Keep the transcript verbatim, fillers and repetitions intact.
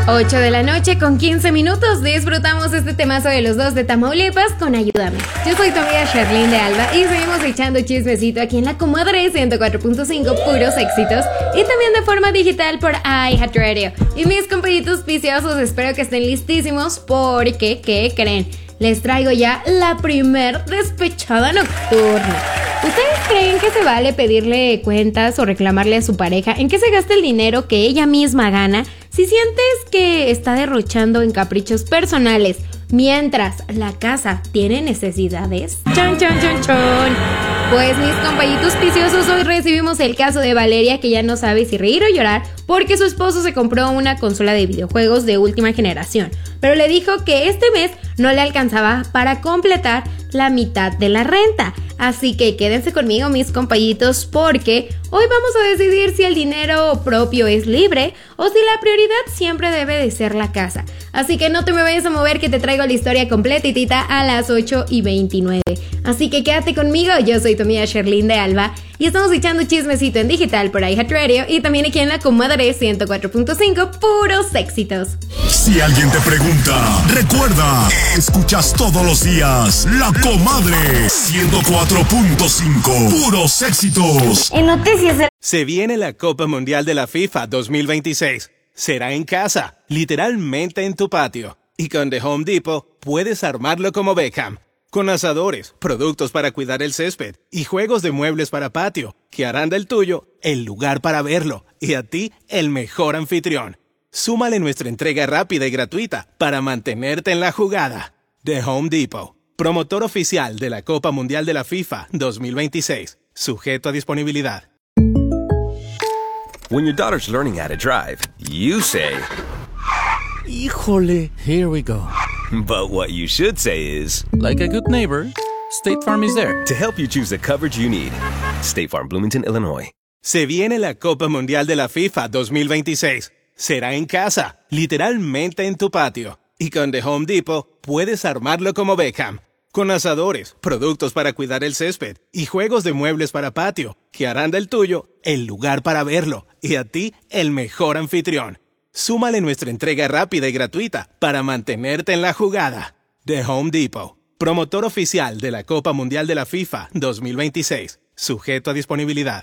ocho de la noche con quince minutos. Disfrutamos este temazo de los dos de Tamaulipas con Ayúdame. Yo soy tu amiga Sherlyn de Alba y seguimos echando chismecito aquí en la Comadre ciento cuatro punto cinco, puros éxitos, y también de forma digital por iHeartRadio. Y mis compañitos viciosos, espero que estén listísimos porque, ¿qué creen? Les traigo ya la primer despechada nocturna. ¿Ustedes creen que se vale pedirle cuentas o reclamarle a su pareja en qué se gasta el dinero que ella misma gana si sientes que está derrochando en caprichos personales mientras la casa tiene necesidades? ¡Chon, chon, chon, chon! Pues mis compañitos viciosos, hoy recibimos el caso de Valeria, que ya no sabe si reír o llorar porque su esposo se compró una consola de videojuegos de última generación, pero le dijo que este mes no le alcanzaba para completar la mitad de la renta. Así que quédense conmigo, mis compañitos, porque hoy vamos a decidir si el dinero propio es libre o si la prioridad siempre debe de ser la casa. Así que no te me vayas a mover, que te traigo la historia completita a las ocho y veintinueve. Así que quédate conmigo, yo soy tu amiga Sherlyn de Alba y estamos echando chismecito en digital por iHeartRadio y también aquí en la Comadre ciento cuatro punto cinco, puros éxitos. Si alguien te pregunta, recuerda, escuchas todos los días La Comadre ciento cuatro punto cinco, puros éxitos. En noticias de... Se viene la Copa Mundial de la FIFA dos mil veintiséis. Será en casa, literalmente en tu patio. Y con The Home Depot puedes armarlo como Beckham. Con asadores, productos para cuidar el césped y juegos de muebles para patio, que harán del tuyo el lugar para verlo y a ti el mejor anfitrión. Súmale nuestra entrega rápida y gratuita para mantenerte en la jugada. The Home Depot, promotor oficial de la Copa Mundial de la FIFA dos mil veintiséis. Sujeto a disponibilidad. When your daughter's learning how to drive, you say, Híjole, here we go. but what you should say is, Like a good neighbor, State Farm is there. to help you choose the coverage you need. State Farm, Bloomington, Illinois. Se viene la Copa Mundial de la FIFA dos mil veintiséis. Será en casa, literalmente en tu patio. Y con The Home Depot puedes armarlo como Beckham. Con asadores, productos para cuidar el césped y juegos de muebles para patio, que harán del tuyo el lugar para verlo y a ti el mejor anfitrión. Súmale nuestra entrega rápida y gratuita para mantenerte en la jugada. The Home Depot, promotor oficial de la Copa Mundial de la FIFA dos mil veintiséis. Sujeto a disponibilidad.